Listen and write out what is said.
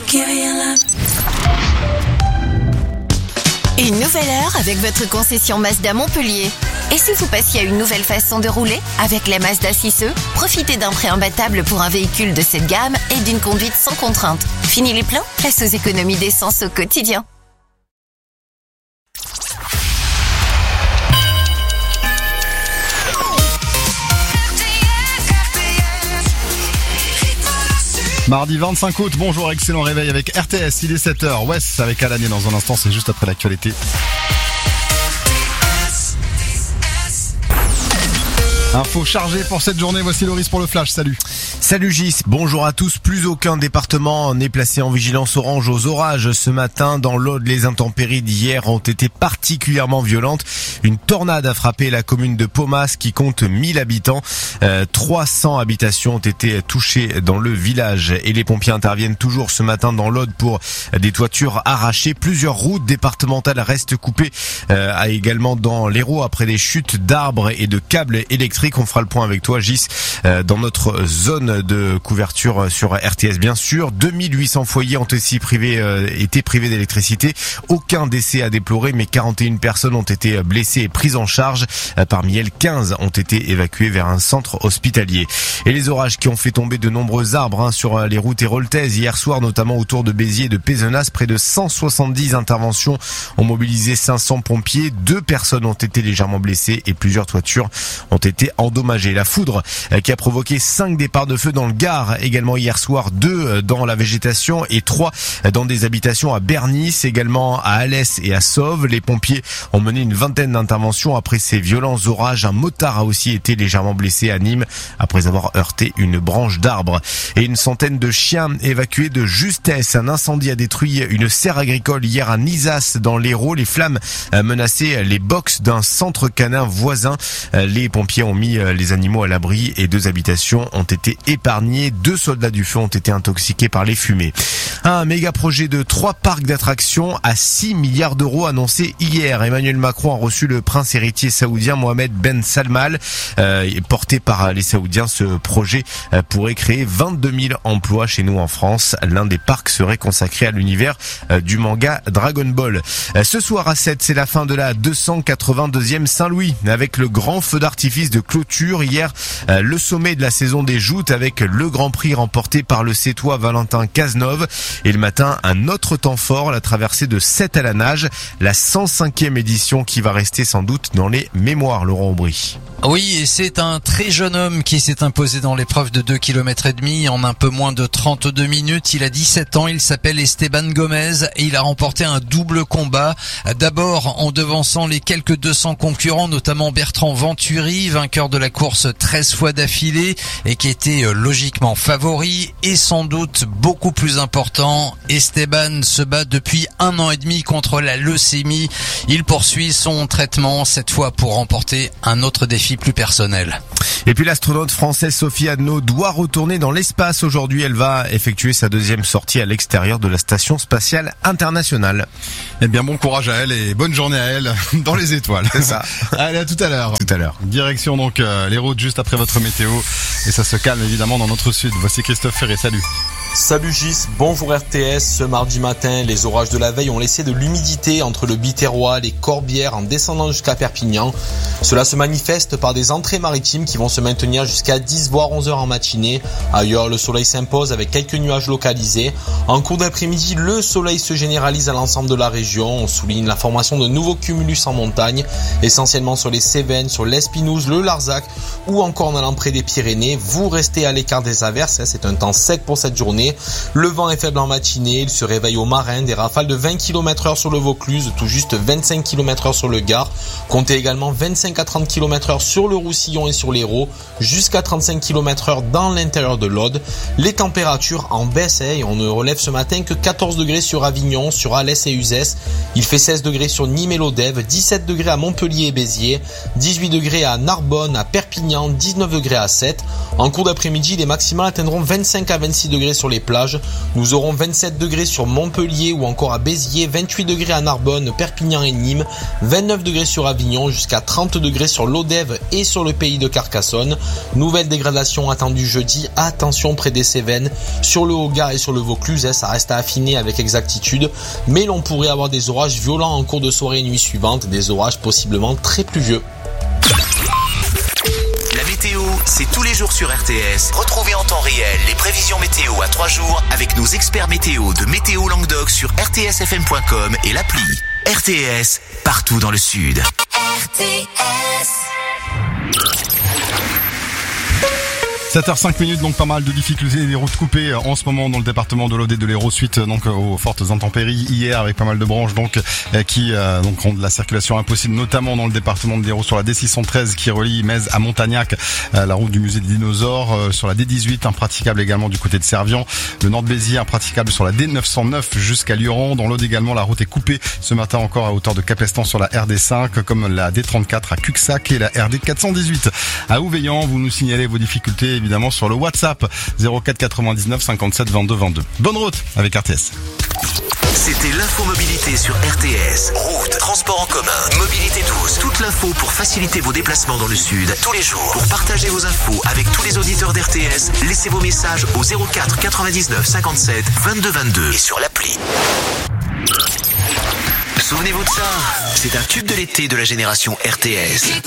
Une nouvelle heure avec votre concession Mazda Montpellier. Et si vous passiez à une nouvelle façon de rouler? Avec la Mazda 6e, profitez d'un prêt imbattable pour un véhicule de cette gamme et d'une conduite sans contrainte. Fini les pleins, place aux économies d'essence au quotidien. Mardi 25 août, bonjour, excellent réveil avec RTS, il est 7h, Wes avec Alanier dans un instant, c'est juste après l'actualité. Info chargée pour cette journée, voici Loris pour le Flash, salut. Salut Gis, bonjour à tous. Plus aucun département n'est placé en vigilance orange aux orages ce matin. Dans l'Aude, les intempéries d'hier ont été particulièrement violentes. Une tornade a frappé la commune de Paumas qui compte 1000 habitants. 300 habitations ont été touchées dans le village et les pompiers interviennent toujours ce matin dans l'Aude pour des toitures arrachées. Plusieurs routes départementales restent coupées également dans l'Hérault après des chutes d'arbres et de câbles électriques. On fera le point avec toi Gis dans notre zone de couverture sur RTS bien sûr. 2800 foyers ont aussi été privés d'électricité. Aucun décès à déplorer mais 41 personnes ont été blessées et prises en charge. Parmi elles, 15 ont été évacuées vers un centre hospitalier. Et les orages qui ont fait tomber de nombreux arbres sur les routes héroltaises hier soir, notamment autour de Béziers et de Pézenas. Près de 170 interventions ont mobilisé 500 pompiers. 2 personnes ont été légèrement blessées et plusieurs toitures ont été endommagées. La foudre qui a provoqué 5 départs de feu dans le Gard également hier soir, 2 dans la végétation et 3 dans des habitations à Bernis, également à Alès et à Sauve. Les pompiers ont mené une vingtaine d'interventions après ces violents orages. Un motard a aussi été légèrement blessé à Nîmes après avoir heurté une branche d'arbre. Et une centaine de chiens évacués de justesse. Un incendie a détruit une serre agricole hier à Nizas dans l'Hérault. Les flammes menaçaient les box d'un centre canin voisin. Les pompiers ont mis les animaux à l'abri et 2 habitations ont été épargnés. 2 soldats du feu ont été intoxiqués par les fumées. Un méga projet de 3 parcs d'attractions à 6 milliards d'euros annoncé hier. Emmanuel Macron a reçu le prince héritier saoudien Mohamed Ben Salman. Porté par les Saoudiens, ce projet pourrait créer 22 000 emplois chez nous en France. L'un des parcs serait consacré à l'univers du manga Dragon Ball. Ce soir à 7, c'est la fin de la 282e Saint-Louis avec le grand feu d'artifice de clôture. Hier, le sommet de la saison des joutes avec le Grand Prix remporté par le Sétois Valentin Cazenove. Et le matin, un autre temps fort, la traversée de Sète à la nage, la 105e édition qui va rester sans doute dans les mémoires, Laurent Aubry. Oui, et c'est un très jeune homme qui s'est imposé dans l'épreuve de 2 km et demi en un peu moins de 32 minutes. Il a 17 ans, il s'appelle Esteban Gomez et il a remporté un double combat. D'abord en devançant les quelques 200 concurrents, notamment Bertrand Venturi, vainqueur de la course 13 fois d'affilée et qui était logiquement favori. Et sans doute beaucoup plus important, Esteban se bat depuis 1 an et demi contre la leucémie. Il poursuit son traitement, cette fois pour remporter un autre défi plus personnel. Et puis l'astronaute française Sophie Adno doit retourner dans l'espace. Aujourd'hui, elle va effectuer sa 2e sortie à l'extérieur de la Station Spatiale Internationale. Eh bien, bon courage à elle et bonne journée à elle dans les étoiles. C'est ça. Allez, à tout à l'heure. Tout à l'heure. Direction donc les routes juste après votre météo. Et ça se calme évidemment dans notre sud. Voici Christophe Ferré, salut. Salut Gis, bonjour RTS. Ce mardi matin, les orages de la veille ont laissé de l'humidité entre le Biterrois, les Corbières en descendant jusqu'à Perpignan. Cela se manifeste par des entrées maritimes qui vont se maintenir jusqu'à 10 voire 11 heures en matinée. Ailleurs, le soleil s'impose avec quelques nuages localisés. En cours d'après-midi, le soleil se généralise à l'ensemble de la région. On souligne la formation de nouveaux cumulus en montagne, essentiellement sur les Cévennes, sur l'Espinouse, le Larzac ou encore en allant près des Pyrénées. Vous restez à l'écart des averses, c'est un temps sec pour cette journée. Le vent est faible en matinée, il se réveille au marin, des rafales de 20 km/h sur le Vaucluse, tout juste 25 km/h sur le Gard. Comptez également 25 à 30 km/h sur le Roussillon et sur l'Hérault, jusqu'à 35 km/h dans l'intérieur de l'Aude. Les températures en baisse et on ne relève ce matin que 14 degrés sur Avignon, sur Alès et Uzès. Il fait 16 degrés sur Nîmes et Lodève, 17 degrés à Montpellier et Béziers, 18 degrés à Narbonne, à Perpignan, 19 degrés à Sète. En cours d'après-midi, les maximales atteindront 25 à 26 degrés sur sur les plages. Nous aurons 27 degrés sur Montpellier ou encore à Béziers, 28 degrés à Narbonne, Perpignan et Nîmes, 29 degrés sur Avignon, jusqu'à 30 degrés sur l'Odève et sur le pays de Carcassonne. Nouvelle dégradation attendue jeudi, attention près des Cévennes, sur le Haut-Gard et sur le Vaucluse, ça reste à affiner avec exactitude, mais l'on pourrait avoir des orages violents en cours de soirée et nuit suivante, des orages possiblement très pluvieux. La météo, c'est tous les jours sur RTS. Retrouvez en temps réel les prévisions météo à 3 jours avec nos experts météo de Météo Languedoc sur rtsfm.com et l'appli. RTS, partout dans le sud. RTS. 7h05, donc pas mal de difficultés, des routes coupées en ce moment dans le département de l'Aude et de l'Hérault suite donc aux fortes intempéries hier avec pas mal de branches qui rendent la circulation impossible, notamment dans le département de l'Hérault sur la D613 qui relie Metz à Montagnac, la route du musée des dinosaures, sur la D18 impraticable également du côté de Servian, le nord de Béziers impraticable sur la D909 jusqu'à Lioran. Dans l'Aude également, la route est coupée ce matin encore à hauteur de Capestan sur la RD5 comme la D34 à Cuxac et la RD418 à Ouveillan. Vous nous signalez vos difficultés évidemment sur le WhatsApp 04 99 57 22 22. Bonne route avec RTS. C'était l'infomobilité sur RTS. Route, transport en commun, mobilité douce. Toute l'info pour faciliter vos déplacements dans le sud tous les jours. Pour partager vos infos avec tous les auditeurs d'RTS, laissez vos messages au 04 99 57 22 22 et sur l'appli. Souvenez-vous de ça, c'est un tube de l'été de la génération RTS.